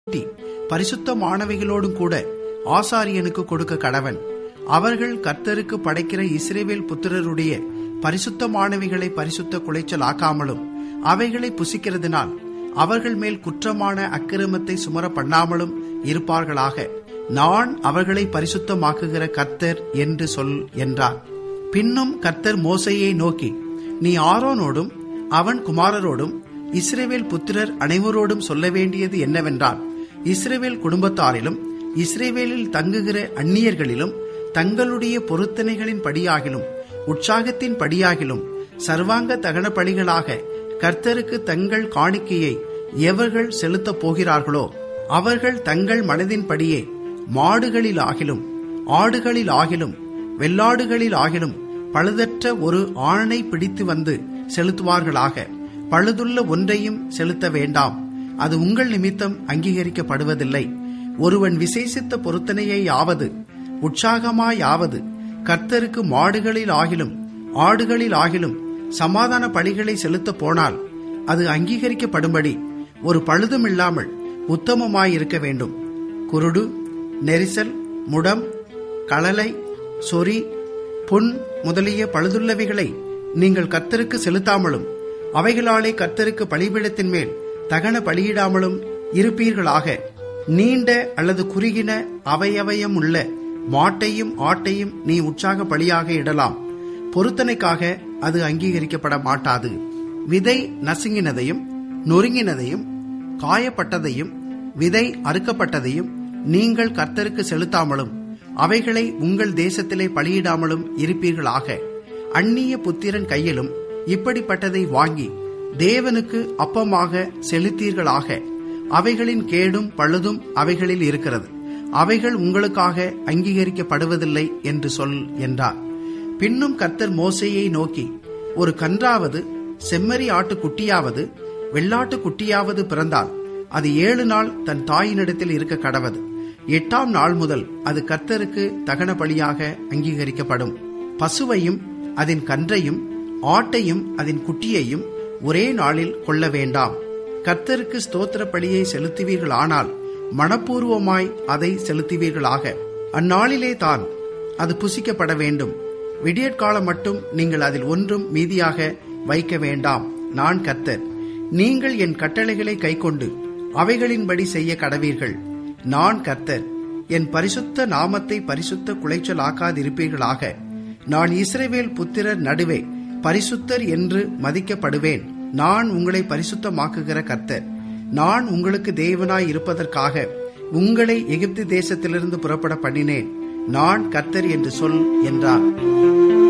பரிசுத்தமானவைகளோடும் கூட ஆசாரியனுக்கு கொடுக்க கடவன். அவர்கள் கர்த்தருக்கு படைக்கிற இஸ்ரவேல் புத்திரருடைய பரிசுத்தமானவைகளை பரிசுத்த குலைச்சல் ஆக்காமலும் அவைகளை புசிக்கிறதுனால் அவர்கள் மேல் குற்றமான அக்கிரமத்தை சுமர பண்ணாமலும் இருப்பார்களாக. நான் அவர்களை பரிசுத்தமாக்குகிற கர்த்தர் என்று சொல் என்றார். பின்னும் கர்த்தர் மோசேயை நோக்கி, நீ ஆரோனோடும் அவன் குமாரரோடும் இஸ்ரவேல் புத்திரர் அனைவரோடும் சொல்ல வேண்டியது என்னவென்றால், இஸ்ரவேல் குடும்பத்தாரிலும் இஸ்ரவேலில் தங்குகிற அந்நியர்களிலும் தங்களுடைய பொருத்தனைகளின் படியாகிலும் உற்சாகத்தின் படியாகிலும் சர்வாங்க தகன பலிகளாக கர்த்தருக்கு தங்கள் காணிக்கையை எவர்கள் செலுத்தப் போகிறார்களோ அவர்கள் தங்கள் மனதின்படியே மாடுகளிலாகிலும் ஆடுகளிலாகிலும் வெள்ளாடுகளிலாகிலும் பழுதற்ற ஒரு ஆணை பிடித்து வந்து செலுத்துவார்களாக. பழுதுள்ள ஒன்றையும் செலுத்த வேண்டாம், அது உங்கள் நிமித்தம் அங்கீகரிக்கப்படுவதில்லை. ஒருவன் விசேஷித்த பொருத்தனையாவது உற்சாகமாயாவது கர்த்தருக்கு மாடுகளில் ஆகிலும் ஆடுகளில் ஆகிலும் சமாதான பலிகளை செலுத்த போனால் அது அங்கீகரிக்கப்படும்படி ஒரு பழுதும் இல்லாமல் உத்தமமாயிருக்க வேண்டும். குருடு, நெரிசல், முடம், களலை, சொறி, புண் முதலிய பழுதுள்ளவைகளை நீங்கள் கர்த்தருக்கு செலுத்தாமலும் அவைகளாலே கர்த்தருக்கு பலிபீடத்தின் மேல் தகன பலியிடாமலும் இருப்பீர்களாக. நீண்ட அல்லது குறுகின அவயவயம் உள்ள மாட்டையும் ஆட்டையும் நீ உற்சாக பலியாக இடலாம், பொருத்தனைக்காக அது அங்கீகரிக்கப்பட மாட்டாது. விதை நசுங்கினதையும் நொறுங்கினதையும் காயப்பட்டதையும் விதை அறுக்கப்பட்டதையும் நீங்கள் கர்த்தருக்கு செலுத்தாமலும் அவைகளை உங்கள் தேசத்திலே பலியிடாமலும் இருப்பீர்களாக. அந்நிய புத்திரன் கையிலும் இப்படிப்பட்டதை வாங்கி தேவனுக்கு அப்பமாக செலுத்தீர்களாக. அவைகளின் கேடும் பழுதும் அவைகளில் இருக்கிறது, அவைகள் உங்களுக்காக அங்கீகரிக்கப்படுவதில்லை என்று சொல் என்றார். பின்னும் கர்த்தர் மோசேயை நோக்கி, ஒரு கன்றாவது செம்மறி ஆட்டுக்குட்டியாவது வெள்ளாட்டு குட்டியாவது பிறந்தால் அது 7 நாள் தன் தாயினிடத்தில் இருக்க கடவது. 8ஆம் நாள் முதல் அது கர்த்தருக்கு தகன பலியாக அங்கீகரிக்கப்படும். பசுவையும் அதன் கன்றையும் ஆட்டையும் அதன் குட்டியையும் ஒரே நாளில் கொள்ள வேண்டாம். கர்த்தருக்கு ஸ்தோத்திர பலியை செலுத்துவீர்களானால் மனப்பூர்வமாய் அதை செலுத்துவீர்களாக. அந்நாளிலே தான் அது புசிக்கப்பட வேண்டும். விடியற்காலம் மட்டும் நீங்கள் அதில் ஒன்றும் மீதியாக வைக்க வேண்டாம். நான் கர்த்தர். நீங்கள் என் கட்டளைகளை கைக்கொண்டு அவைகளின்படி செய்ய கடவீர்கள். நான் கர்த்தர். என் பரிசுத்த நாமத்தை பரிசுத்த குலைச்சலாக்காதிருப்பீர்களாக. நான் இஸ்ரவேல் புத்திரர் நடுவே பரிசுத்தர் என்று மதிக்கப்படுவேன். நான் உங்களை பரிசுத்தமாக்குகிற கர்த்தர். நான் உங்களுக்கு தேவனாய் இருப்பதற்காக உங்களை எகிப்து தேசத்திலிருந்து புறப்பட பண்ணினேன். நான் கர்த்தர் என்று சொல் என்றார்.